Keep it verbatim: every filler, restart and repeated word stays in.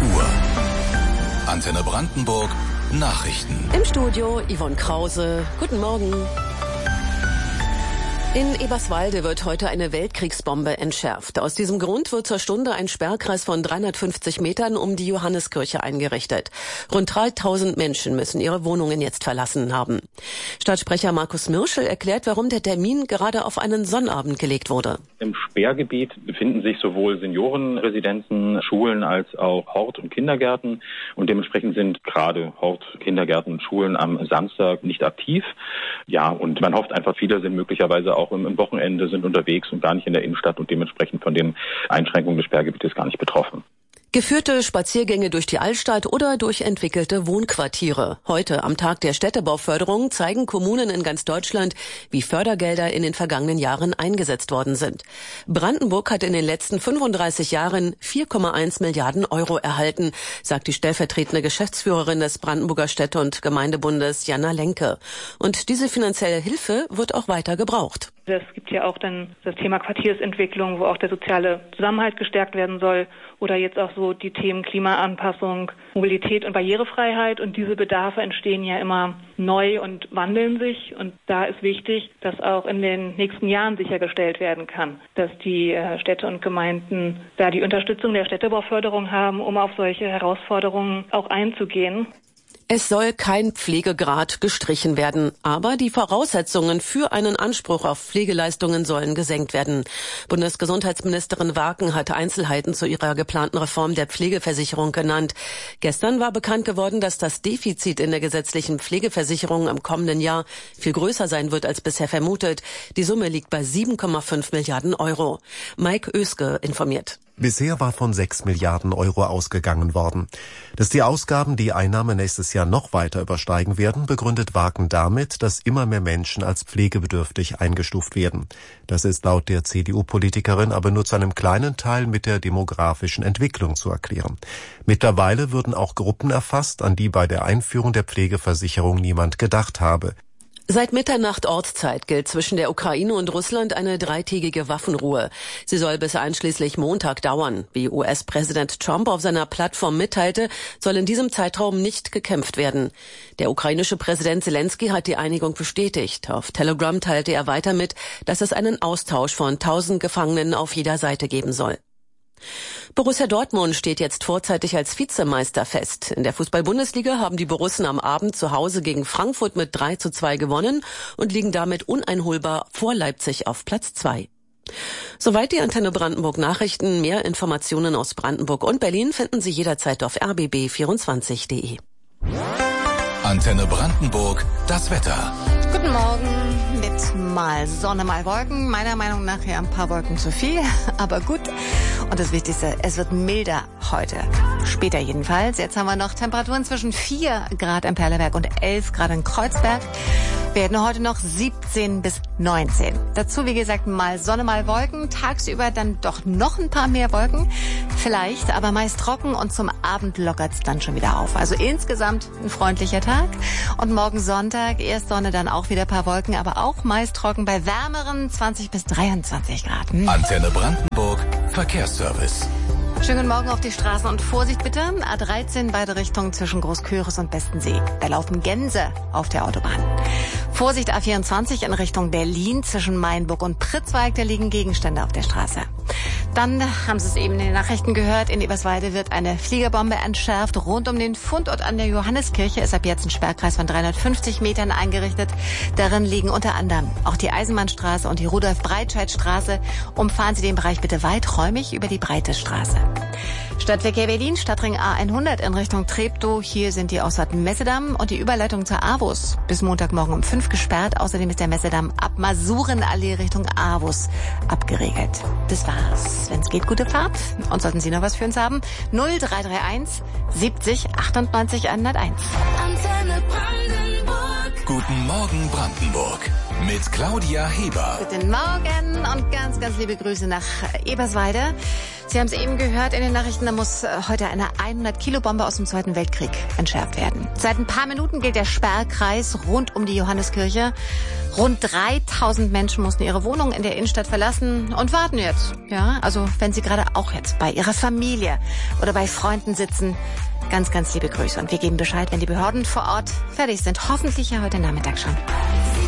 Uhr. Antenne Brandenburg Nachrichten. Im Studio Yvonne Krause. Guten Morgen. In Eberswalde wird heute eine Weltkriegsbombe entschärft. Aus diesem Grund wird zur Stunde ein Sperrkreis von dreihundertfünfzig Metern um die Johanneskirche eingerichtet. Rund dreitausend Menschen müssen ihre Wohnungen jetzt verlassen haben. Stadtsprecher Markus Mirschel erklärt, warum der Termin gerade auf einen Sonnabend gelegt wurde. Im Sperrgebiet befinden sich sowohl Seniorenresidenzen, Schulen als auch Hort- und Kindergärten. Und dementsprechend sind gerade Hort, Kindergärten und Schulen am Samstag nicht aktiv. Ja, und man hofft einfach, viele sind möglicherweise auch im Wochenende sind unterwegs und gar nicht in der Innenstadt und dementsprechend von den Einschränkungen des Sperrgebietes gar nicht betroffen. Geführte Spaziergänge durch die Altstadt oder durch entwickelte Wohnquartiere. Heute, am Tag der Städtebauförderung, zeigen Kommunen in ganz Deutschland, wie Fördergelder in den vergangenen Jahren eingesetzt worden sind. Brandenburg hat in den letzten fünfunddreißig Jahren vier Komma eins Milliarden Euro erhalten, sagt die stellvertretende Geschäftsführerin des Brandenburger Städte- und Gemeindebundes, Jana Lenke. Und diese finanzielle Hilfe wird auch weiter gebraucht. Es gibt ja auch dann das Thema Quartiersentwicklung, wo auch der soziale Zusammenhalt gestärkt werden soll. Oder jetzt auch so die Themen Klimaanpassung, Mobilität und Barrierefreiheit. Und diese Bedarfe entstehen ja immer neu und wandeln sich. Und da ist wichtig, dass auch in den nächsten Jahren sichergestellt werden kann, dass die Städte und Gemeinden da die Unterstützung der Städtebauförderung haben, um auf solche Herausforderungen auch einzugehen. Es soll kein Pflegegrad gestrichen werden, aber die Voraussetzungen für einen Anspruch auf Pflegeleistungen sollen gesenkt werden. Bundesgesundheitsministerin Waken hat Einzelheiten zu ihrer geplanten Reform der Pflegeversicherung genannt. Gestern war bekannt geworden, dass das Defizit in der gesetzlichen Pflegeversicherung im kommenden Jahr viel größer sein wird als bisher vermutet. Die Summe liegt bei sieben Komma fünf Milliarden Euro. Mike Oeske informiert. Bisher war von sechs Milliarden Euro ausgegangen worden. Dass die Ausgaben die Einnahmen nächstes Jahr noch weiter übersteigen werden, begründet Waken damit, dass immer mehr Menschen als pflegebedürftig eingestuft werden. Das ist laut der C D U-Politikerin aber nur zu einem kleinen Teil mit der demografischen Entwicklung zu erklären. Mittlerweile würden auch Gruppen erfasst, an die bei der Einführung der Pflegeversicherung niemand gedacht habe. Seit Mitternacht Ortszeit gilt zwischen der Ukraine und Russland eine dreitägige Waffenruhe. Sie soll bis einschließlich Montag dauern. Wie U S-Präsident Trump auf seiner Plattform mitteilte, soll in diesem Zeitraum nicht gekämpft werden. Der ukrainische Präsident Zelensky hat die Einigung bestätigt. Auf Telegram teilte er weiter mit, dass es einen Austausch von tausend Gefangenen auf jeder Seite geben soll. Borussia Dortmund steht jetzt vorzeitig als Vizemeister fest. In der Fußball-Bundesliga haben die Borussen am Abend zu Hause gegen Frankfurt mit drei zu zwei gewonnen und liegen damit uneinholbar vor Leipzig auf Platz zwei. Soweit die Antenne Brandenburg Nachrichten. Mehr Informationen aus Brandenburg und Berlin finden Sie jederzeit auf r b b vierundzwanzig punkt de. Antenne Brandenburg, das Wetter. Guten Morgen mit mal Sonne, mal Wolken. Meiner Meinung nach ja ein paar Wolken zu viel, aber gut. Und das Wichtigste, es wird milder heute. Später jedenfalls. Jetzt haben wir noch Temperaturen zwischen vier Grad im Perleberg und elf Grad in Kreuzberg. Werden heute noch siebzehn bis neunzehn. Dazu, wie gesagt, mal Sonne, mal Wolken. Tagsüber dann doch noch ein paar mehr Wolken. Vielleicht, aber meist trocken und zum Abend lockert's dann schon wieder auf. Also insgesamt ein freundlicher Tag. Und morgen Sonntag, erst Sonne, dann auch wieder ein paar Wolken, aber auch meist trocken bei wärmeren zwanzig bis dreiundzwanzig Grad. Hm. Antenne Brandenburg, Verkehrsservice. Schönen guten Morgen auf die Straßen und Vorsicht bitte. A dreizehn beide Richtungen zwischen Großküritz und Bestensee. Da laufen Gänse auf der Autobahn. Vorsicht A vierundzwanzig in Richtung Berlin zwischen Mainburg und Pritzwalk. Da liegen Gegenstände auf der Straße. Dann haben Sie es eben in den Nachrichten gehört. In Eberswalde wird eine Fliegerbombe entschärft. Rund um den Fundort an der Johanneskirche ist ab jetzt ein Sperrkreis von dreihundertfünfzig Metern eingerichtet. Darin liegen unter anderem auch die Eisenbahnstraße und die Rudolf-Breitscheid-Straße. Umfahren Sie den Bereich bitte weiträumig über die Breitestraße. Stadtverkehr Berlin, Stadtring A hundert in Richtung Treptow. Hier sind die Ausfahrten Messedamm und die Überleitung zur AWUS bis Montagmorgen um fünf gesperrt. Außerdem ist der Messedamm ab Masurenallee Richtung AWUS abgeregelt. Das war's. Wenn es geht, gute Fahrt. Und sollten Sie noch was für uns haben? null drei drei eins siebzig achtundneunzig hunderteins. Antenne Brandenburg. Guten Morgen Brandenburg. Mit Claudia Heber. Guten Morgen und ganz, ganz liebe Grüße nach Eberswalde. Sie haben es eben gehört in den Nachrichten, da muss heute eine hundert-Kilo-Bombe aus dem Zweiten Weltkrieg entschärft werden. Seit ein paar Minuten gilt der Sperrkreis rund um die Johanneskirche. Rund dreitausend Menschen mussten ihre Wohnung in der Innenstadt verlassen und warten jetzt. Ja, also wenn Sie gerade auch jetzt bei Ihrer Familie oder bei Freunden sitzen, ganz, ganz liebe Grüße. Und wir geben Bescheid, wenn die Behörden vor Ort fertig sind. Hoffentlich ja heute Nachmittag schon.